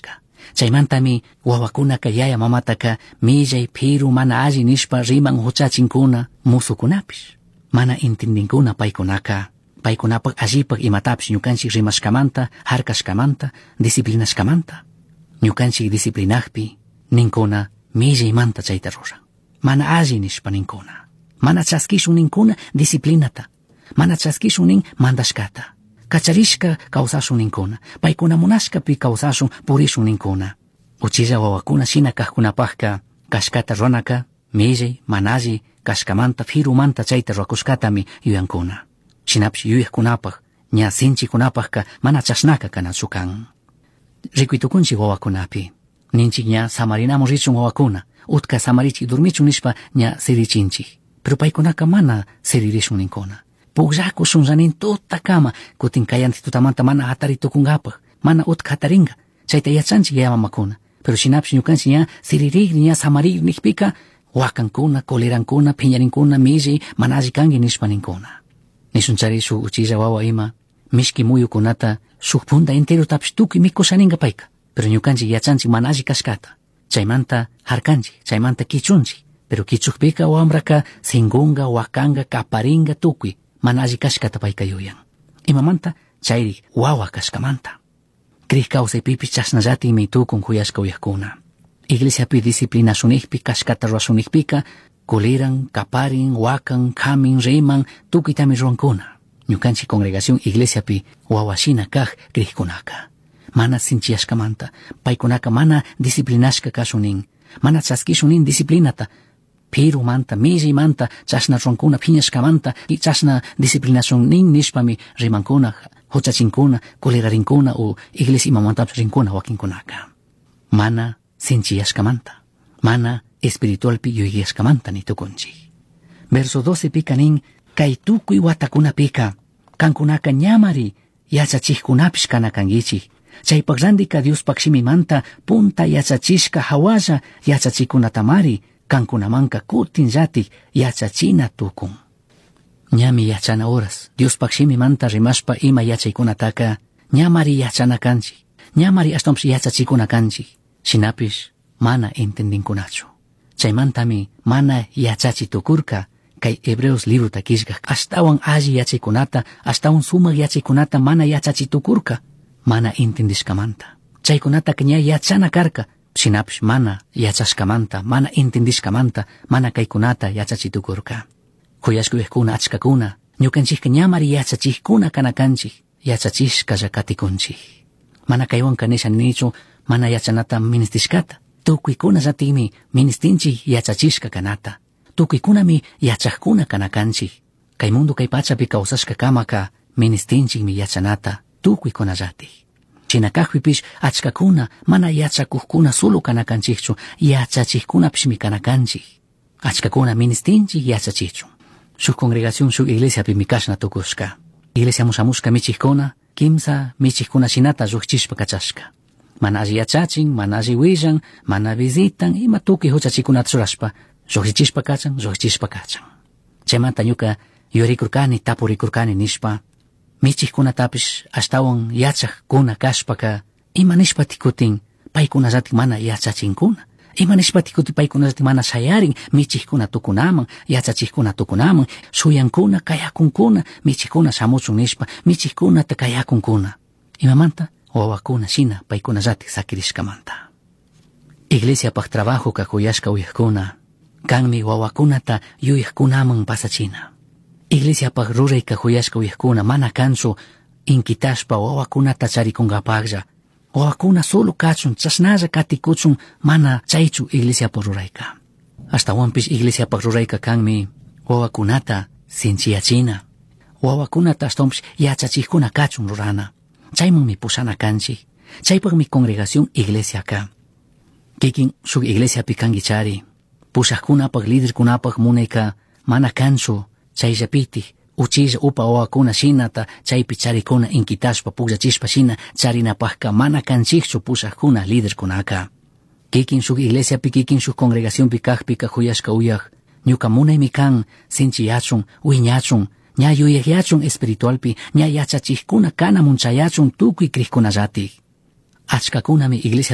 kashka. Chaymantami wawakunaka yaya mamataka millay phiru mana alli nishpa riman huchachinkuna musukunapish. Mana intindinkuna paykunaka. Paykunapak allipak imatapish ñukanchik rimashkamanta, harkashkamanta, disciplinashkamanta. Ñukanchik disciplinakpi ninkuna millaymanta chayta ruran. Mana alli nishpa ninkuna. Mana chaskishun ninkuna disciplinata. Mana chaskishun nin mandashkata. Kacharishka kawsashun ninkuna. Paykuna munashkapi kawsashun purishun ninkuna. Uchilla wawakuna shina kajkunapajka kashkata runaka millay manalli kashkamanta firumanta chayta ruakushkatami yuyankuna. Shinapish yuyakkunapaj ña sinchikunapajka mana chashnaka kanachu kan. Rikuitukunchik wawakunapi. Ninchik ña samarinamun richun wawakuna. Utka samarichik durmichun nishpa ña sirichinchik. Pero paykunaka mana siririshun ninkuna. Pugllakushun ranin tutakama kutin kayanti tutamanta mana hataritukunkapaj. Mana utka hataringa. Chayta yachanchik ya mamakuna. Pero shinapish ñukanchik ña siririgri ña samarirnikpika wakankuna, kolerankuna, piñarinkuna, millay mana alli kanki nishpa ninkuna. Nishunchari shuk uchilla wawa ima mishki muyukunata shuk punta enterutapish tukuy mikushaninka payka. Pero ñukanchik yachanchik mana alli kashkata. Chaymanta harkanchik, chaymanta kichunchik. Pero kichukpika wambraka singunga, wakanga, kaparinga tukuy mana alli kashkata payka yuyan. Imamanta chayri wawa kashkamanta. Krik kawsaypipish chasnallatinmi tukun kuyashka uyakkuna. Iglesiapi disciplinashunikpi kashkata ruwashunnikpika koleran, kaparin, wakan, kamin, riman, tukitami ruwankuna. Ñukanchik congregación iglesiapi wawashina kaj krikkunaka. Mana sinchiyashkamanta, paykunaka mana disciplinashka kashunin, mana chaskishunin disciplinata, pirumanta, millaymanta, chashna ruwankuna phiñashkamanta, y chashna disciplinashunin nishpami rimankuna, huchachinkuna, kolerarinkuna o iglesia imamantapish rinkuna wakinkunaka. Mana sinchiyashkamanta, mana espiritualpi yuyashkamanta ni tukunchik. Verso 12 pika nin, kay tukuy watakunapika, kankunaka ñamari yachachikkunapish kanakankichik. Chaypak randika Diospak shimimanta punta yachachishka hawalla yachachikunatamari kankunamanka kutinllatik yachachina tukun. Ñami yachana horas Diospak shimimanta rimashpa ima yachaykunataka ñamari yachana kanchik, ñamari ashtampish yachachikuna kanchik. Shinapish mana entendinkunachu. Chaymantami mana yachachitukurka kay Hebreos libro takishka ashtawan alli yachaykunata, ashtawan sumak yachaykunata mana yachachitukurka, mana entendishkamanta. Chaykunata ña yachana karka, shinapish mana yachashkamanta, mana entendishkamanta, mana kaykunata yachachitukurka. Kuyashkuyukkuna achkakuna, ñukanchikka ñamari yachachijkuna kanakanchik, yachachishkalla katikunchik. Mana kaywanka nisha nichu, mana yachanata ministishkata. Tukuykuna ratimi ministinchik yachachishka kanata. Tukuykunami yachajkuna kanakanchik. Kay mundo kay pachapi kawsashka kamaka ministinchikmi yachanata tukuykuna rati. Chinakajpipish achkakuna mana yachakukkuna solo kanakanchikchu, yachachikkunapishmi kanakanchik. Achkakuna ministinchik yachachikchu. Shuk congregación shuk iglesiapi mikashna tukushka. Iglesia musamushka michijkuna, kimsa michijkuna shinata rukchishpa kachashka. Mana alli yachachin, mana alli willan, mana visitan, ima tukuy huchachikunata churashpa, rukchishpa kachan. Chaymanta ñuka yurikurkani, tapurikurkani nishpa, michijkunatapish ashtawan yachajkuna kashpaka, ima nishpatikutin paykunallatik mana yachachinkuna. Ima nishpatikutin paykunallatik mana shayarin michijkuna tukunaman, yachachijkuna tukunaman, shuyankuna, kayakunkuna, michijkuna shamuchun nishpa, michijkunata kayakunkuna. Imamanta wawakuna shina paykunallatik sakirishkamanta. Iglesiapaj trabajo kakuyashka uyakkuna, kanmi wawakunata yuyakkunaman pasachina. Iglesiapaj ruray kakuyashka uyakkuna mana kanchu inkitashpa wawakunata charikunkapaklla. Wawakuna solo kachun, chasnalla katikuchun mana chaychu iglesiapaj rurayka. Ashtawanpish iglesiapaj rurayka kanmi wawakunata sinchiyachina. Wawakunata ashtawanpish yachachijkuna kachun rurana. Chaymanmi pusana kanchik, chaypakmi congregación iglesiaka. Kikin shuk iglesiapi kankichari, pushakkunapak liderkunapak munayka mana kanchu chayllapitik, uchilla upa wawakuna shinata chaypi charikuna inkitashpa pukllachishpa shina charinapajka mana kanchikchu pushakkuna liderkunaka. Kikin shuk iglesiapi, kikin shuk congregaciónpi kajpika kuyashka uyak, ñuka munaymi kan sinchiyachun, wiñachun, ña yuyakyachun espiritualpi, ña yachachijkuna kana munchayachun tukuy krikkunallatik. Achkakunami iglesia